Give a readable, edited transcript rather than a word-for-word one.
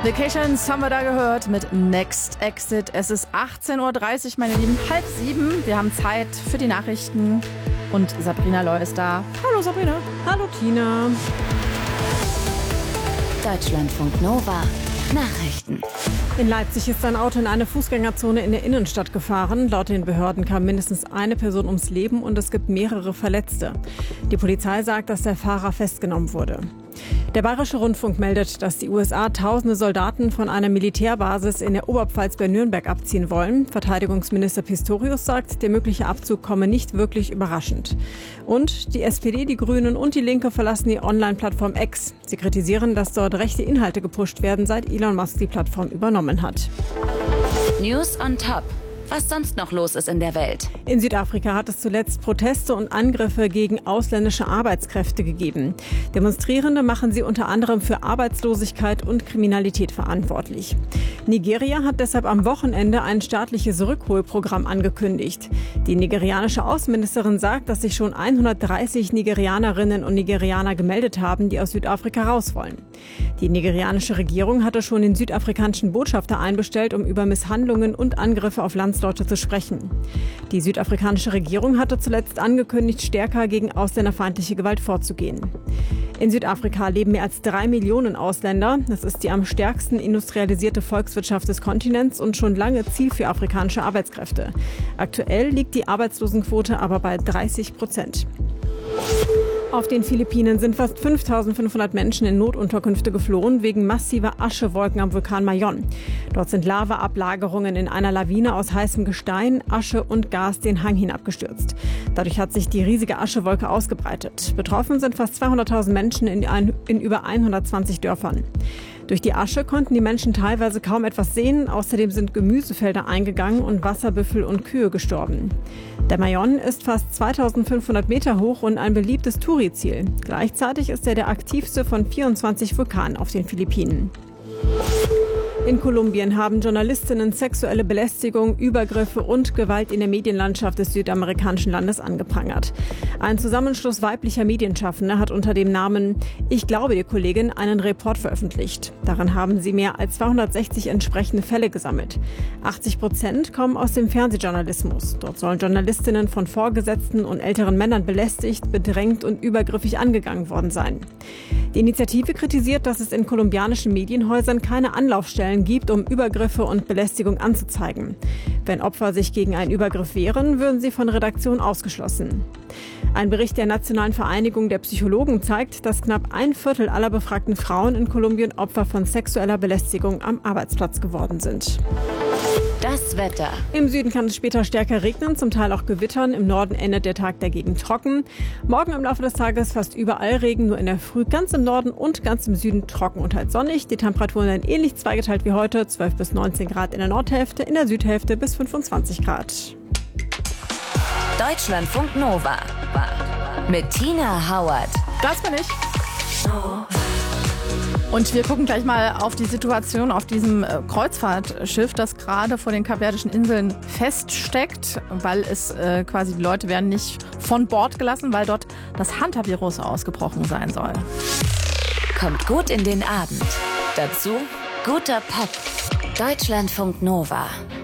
Vacations haben wir da gehört mit Next Exit. Es ist 18.30 Uhr, meine Lieben, 6:30. Wir haben Zeit für die Nachrichten und Sabrina Loy ist da. Hallo Sabrina. Hallo Tina. Deutschlandfunk Nova. Nachrichten. In Leipzig ist ein Auto in eine Fußgängerzone in der Innenstadt gefahren. Laut den Behörden kam mindestens eine Person ums Leben und es gibt mehrere Verletzte. Die Polizei sagt, dass der Fahrer festgenommen wurde. Der Bayerische Rundfunk meldet, dass die USA tausende Soldaten von einer Militärbasis in der Oberpfalz bei Nürnberg abziehen wollen. Verteidigungsminister Pistorius sagt, der mögliche Abzug komme nicht wirklich überraschend. Und die SPD, die Grünen und die Linke verlassen die Online-Plattform X. Sie kritisieren, dass dort rechte Inhalte gepusht werden, seit Elon Musk die Plattform übernommen hat. News on Top. Was sonst noch los ist in der Welt. In Südafrika hat es zuletzt Proteste und Angriffe gegen ausländische Arbeitskräfte gegeben. Demonstrierende machen sie unter anderem für Arbeitslosigkeit und Kriminalität verantwortlich. Nigeria hat deshalb am Wochenende ein staatliches Rückholprogramm angekündigt. Die nigerianische Außenministerin sagt, dass sich schon 130 Nigerianerinnen und Nigerianer gemeldet haben, die aus Südafrika raus wollen. Die nigerianische Regierung hatte schon den südafrikanischen Botschafter einbestellt, um über Misshandlungen und Angriffe auf Landsleute zu sprechen. Die südafrikanische Regierung hatte zuletzt angekündigt, stärker gegen ausländerfeindliche Gewalt vorzugehen. In Südafrika leben mehr als 3 Millionen Ausländer. Das ist die am stärksten industrialisierte Volkswirtschaft des Kontinents und schon lange Ziel für afrikanische Arbeitskräfte. Aktuell liegt die Arbeitslosenquote aber bei 30%. Auf den Philippinen sind fast 5.500 Menschen in Notunterkünfte geflohen wegen massiver Aschewolken am Vulkan Mayon. Dort sind Lavaablagerungen in einer Lawine aus heißem Gestein, Asche und Gas den Hang hinabgestürzt. Dadurch hat sich die riesige Aschewolke ausgebreitet. Betroffen sind fast 200.000 Menschen in über 120 Dörfern. Durch die Asche konnten die Menschen teilweise kaum etwas sehen. Außerdem sind Gemüsefelder eingegangen und Wasserbüffel und Kühe gestorben. Der Mayon ist fast 2.500 Meter hoch und ein beliebtes Touri-Ziel. Gleichzeitig ist er der aktivste von 24 Vulkanen auf den Philippinen. In Kolumbien haben Journalistinnen sexuelle Belästigung, Übergriffe und Gewalt in der Medienlandschaft des südamerikanischen Landes angeprangert. Ein Zusammenschluss weiblicher Medienschaffender hat unter dem Namen Ich glaube dir, Kollegin einen Report veröffentlicht. Darin haben sie mehr als 260 entsprechende Fälle gesammelt. 80% kommen aus dem Fernsehjournalismus. Dort sollen Journalistinnen von Vorgesetzten und älteren Männern belästigt, bedrängt und übergriffig angegangen worden sein. Die Initiative kritisiert, dass es in kolumbianischen Medienhäusern keine Anlaufstellen gibt, um Übergriffe und Belästigung anzuzeigen. Wenn Opfer sich gegen einen Übergriff wehren, würden sie von Redaktion ausgeschlossen. Ein Bericht der Nationalen Vereinigung der Psychologen zeigt, dass knapp 1/4 aller befragten Frauen in Kolumbien Opfer von sexueller Belästigung am Arbeitsplatz geworden sind. Das Wetter. Im Süden kann es später stärker regnen, zum Teil auch gewittern. Im Norden endet der Tag dagegen trocken. Morgen im Laufe des Tages fast überall Regen, nur in der Früh ganz im Norden und ganz im Süden trocken und halt sonnig. Die Temperaturen sind ähnlich zweigeteilt wie heute, 12 bis 19 Grad in der Nordhälfte, in der Südhälfte bis 25 Grad. Deutschlandfunk Nova. Mit Tina Hauert. Das bin ich. Und wir gucken gleich mal auf die Situation auf diesem Kreuzfahrtschiff, das gerade vor den Kapverdischen Inseln feststeckt, weil es quasi die Leute werden nicht von Bord gelassen, weil dort das Hantavirus ausgebrochen sein soll. Kommt gut in den Abend. Dazu guter Pop. Deutschlandfunk Nova.